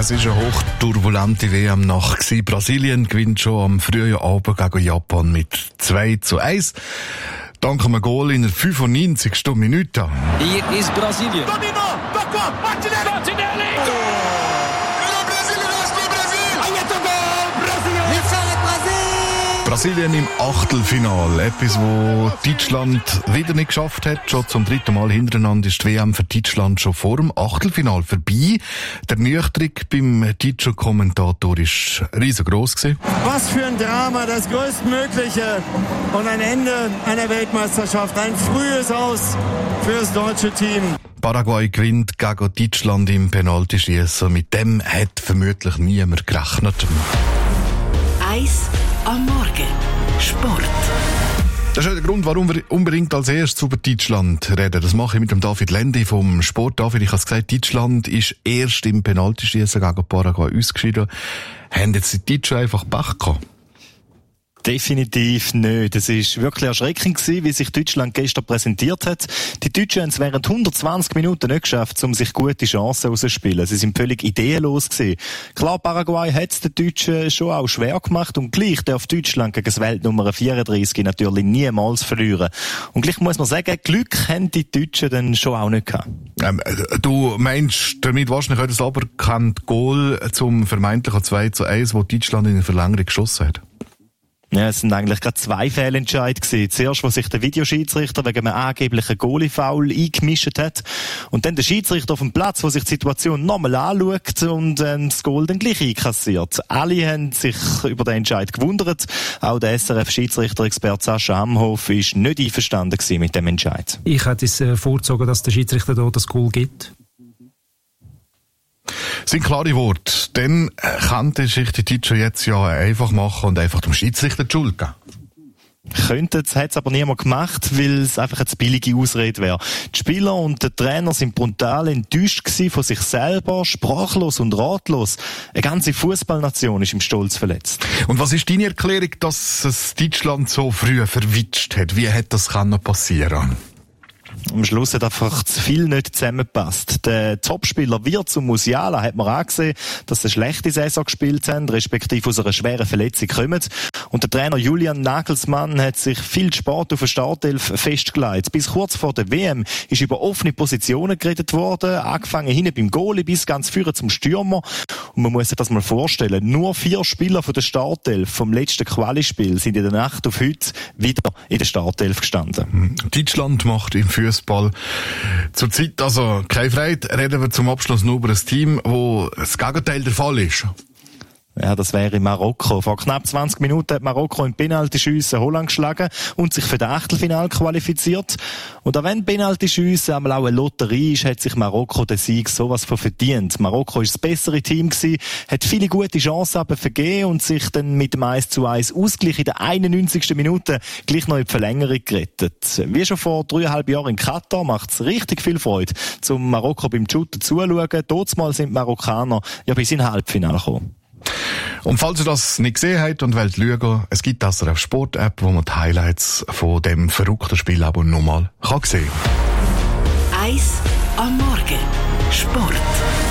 Es war eine hochturbulente WM-Nacht. Brasilien gewinnt schon am frühen Abend gegen Japan mit 2:1. Dank einem Goal in der 95. Minute. Hier ist Brasilien. Domino, tocco, Martinelli. Brasilien im Achtelfinale. Etwas, wo Deutschland wieder nicht geschafft hat. Schon zum dritten Mal hintereinander ist die WM für Deutschland schon vor dem Achtelfinale vorbei. Der Ernüchterung beim deutschen Kommentator war riesengroß gewesen. Was für ein Drama, das größtmögliche und ein Ende einer Weltmeisterschaft. Ein frühes Aus für das deutsche Team. Paraguay gewinnt gegen Deutschland im Penaltyschießen. Mit dem hat vermutlich niemand gerechnet. Eis am Morgen. Sport. Das ist ja der Grund, warum wir unbedingt als erstes über Deutschland reden. Das mache ich mit dem David Lendi vom Sport. David, ich habe es gesagt, Deutschland ist erst im Penaltyschießen gegen Paraguay ausgeschieden. Haben jetzt die Deutschen einfach Pech gehabt? Definitiv nicht. Es ist wirklich erschreckend gewesen, wie sich Deutschland gestern präsentiert hat. Die Deutschen haben es während 120 Minuten nicht geschafft, um sich gute Chancen rauszuspielen. Sie sind völlig ideenlos gewesen. Klar, Paraguay hat es den Deutschen schon auch schwer gemacht und gleich darf Deutschland gegen das Weltnummer 34 natürlich niemals verlieren. Und gleich muss man sagen, Glück haben die Deutschen dann schon auch nicht gehabt. Du meinst damit wahrscheinlich auch das aberkannte Goal zum vermeintlichen 2:1, wo Deutschland in der Verlängerung geschossen hat? Ja, es sind eigentlich gerade zwei Fehlentscheide gewesen. Zuerst, wo sich der Videoschiedsrichter wegen einem angeblichen Goalie-Foul eingemischt hat. Und dann der Schiedsrichter auf dem Platz, wo sich die Situation nochmal anschaut und das Goal dann gleich einkassiert. Alle haben sich über den Entscheid gewundert. Auch der SRF-Schiedsrichter-Experte Sascha Amhoff ist nicht einverstanden gewesen mit dem Entscheid. Ich hätte es vorgezogen, dass der Schiedsrichter da das Goal gibt. Sind klare Worte. Dann könnte sich die Deutschen jetzt ja einfach machen und einfach dem Schiedsrichter die Schuld geben. Könnte, das hat es aber niemand gemacht, weil es einfach eine zu billige Ausrede wäre. Die Spieler und der Trainer sind brutal enttäuscht gewesen von sich selber, sprachlos und ratlos. Eine ganze Fußballnation ist im Stolz verletzt. Und was ist deine Erklärung, dass es Deutschland so früh verwitscht hat? Wie hätte das passieren können? Am Schluss hat einfach zu viel nicht zusammengepasst. Der Topspieler Wirtz und Musiala hat man angesehen, dass sie eine schlechte Saison gespielt haben, respektive aus einer schweren Verletzung kommen. Und der Trainer Julian Nagelsmann hat sich viel Sport auf der Startelf festgelegt. Bis kurz vor der WM ist über offene Positionen geredet worden, angefangen hinten beim Goalie bis ganz vorne zum Stürmer. Und man muss sich das mal vorstellen, nur 4 Spieler von der Startelf vom letzten Quali-Spiel sind in der Nacht auf heute wieder in der Startelf gestanden. Deutschland macht im Fußball zurzeit also keine Freude. Reden wir zum Abschluss nur über ein Team, wo das Gegenteil der Fall ist. Ja, das wäre Marokko. Vor knapp 20 Minuten hat Marokko im Penaltyschiessen Holland geschlagen und sich für das Achtelfinale qualifiziert. Und auch wenn Penaltyschiessen einmal auch eine Lotterie ist, hat sich Marokko den Sieg sowas von verdient. Marokko ist das bessere Team gewesen, hat viele gute Chancen aber vergeben und sich dann mit dem 1:1 Ausgleich in der 91. Minute gleich noch in die Verlängerung gerettet. Wie schon vor 3,5 Jahren in Katar macht es richtig viel Freude, zum Marokko beim Shooten zuzuschauen. Dortmal sind die Marokkaner ja bis in Halbfinale gekommen. Und falls ihr das nicht gesehen habt und wollt schauen, es gibt das auf Sport-App, wo man die Highlights von dem verrückten Spiel aber nochmal sehen kann. Eis am Morgen. Sport.